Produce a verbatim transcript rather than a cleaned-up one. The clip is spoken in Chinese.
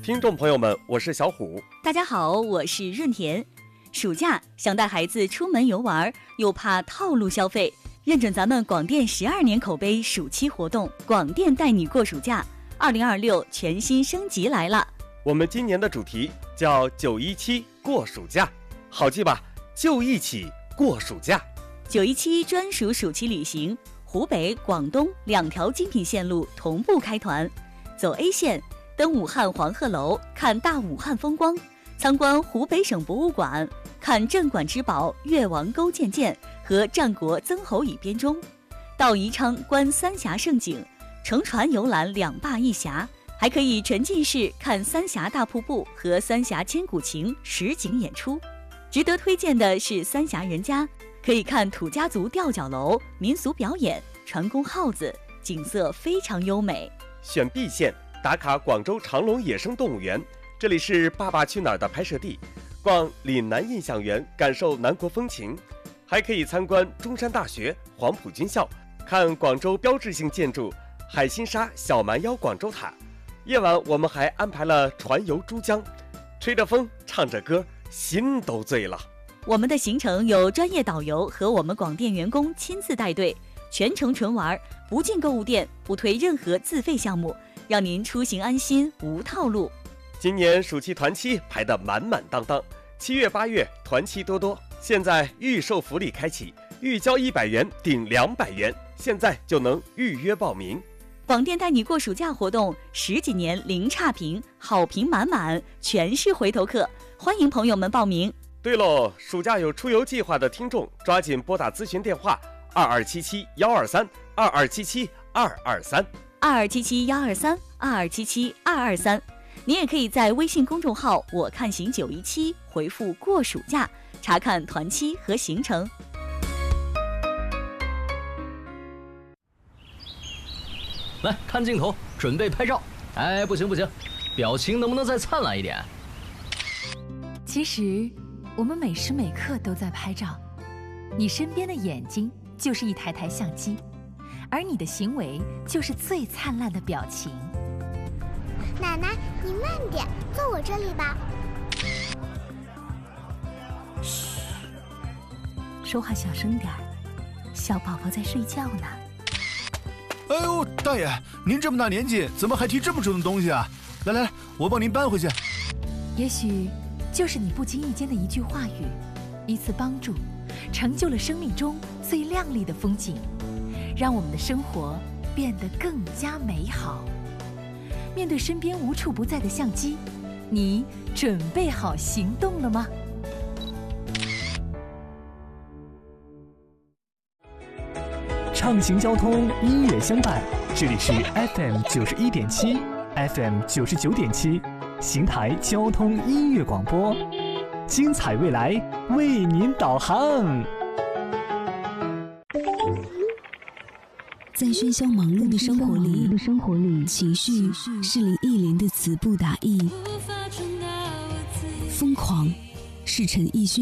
听众朋友们，我是小虎。 大家好，我是润田。暑假想带孩子出门游玩，又怕套路消费，认准咱们广电十二年口碑暑期活动，广电带你过暑假。二零二六全新升级来了。 我们今年的主题叫九一七过暑假，好记吧？就一起过暑假。 九一七专属暑期旅行，湖北、广东两条精品线路同步开团，走 A 线，登武汉黄鹤楼，看大武汉风光，参观湖北省博物馆，看镇馆之宝越王勾践剑和战国曾侯乙编钟，到宜昌观三峡胜景，乘船游览两坝一峡，还可以沉浸式看三峡大瀑布和三峡千古情实景演出。值得推荐的是三峡人家，可以看土家族吊脚楼、民俗表演、船工号子，景色非常优美。 选 B 线，打卡广州长隆野生动物园，这里是《爸爸去哪儿》的拍摄地，逛岭南印象园，感受南国风情，还可以参观中山大学、黄埔军校，看广州标志性建筑海心沙小蛮腰广州塔。夜晚我们还安排了船游珠江，吹着风，唱着歌，心都醉了。 我们的行程有专业导游和我们广电员工亲自带队，全程纯玩，不进购物店，不推任何自费项目，让您出行安心无套路。 今年暑期团期排得满满当当，七月八月团期多多，现在预售福利开启，预交一百元顶两百元，现在就能预约报名。 广电带你过暑假活动十几年零差评，好评满满，全是回头客，欢迎朋友们报名。 对喽，暑假有出游计划的听众，抓紧拨打咨询电话二二七七幺二三二二七七二二三二二七七幺二三二二七七二二三。你也可以在微信公众号“我看行九一七”回复“过暑假”，查看团期和行程。 来看镜头，准备拍照。哎，不行不行，表情能不能再灿烂一点？ 其实，我们每时每刻都在拍照。你身边的眼睛就是一台台相机，而你的行为就是最灿烂的表情。 奶奶，你慢点，坐我这里吧。 嘘，说话小声点儿，小宝宝在睡觉呢。 哎呦，大爷，您这么大年纪，怎么还提这么重的东西啊？来来来，我帮您搬回去。 也许就是你不经意间的一句话语，一次帮助，成就了生命中最亮丽的风景，让我们的生活变得更加美好。面对身边无处不在的相机，你准备好行动了吗？ 畅行交通，音乐相伴，这里是 F M 九十一点七 ，F M 九十九点七，邢台交通音乐广播，精彩未来为您导航。 在喧嚣忙碌的生活里，情绪是林忆莲的词不达意，疯狂是陈奕迅